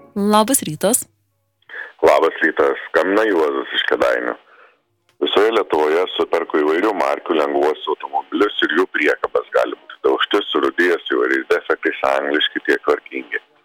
Labas rytas. Labas rytas, skambina Juozas iš Kėdainių. Visoje Lietuvoje superku įvairių markių lengvuosius automobilius ir jų priekabas gali būti daužti, surūdijęs įvairiais defektais, angliški tiek tvarkingi.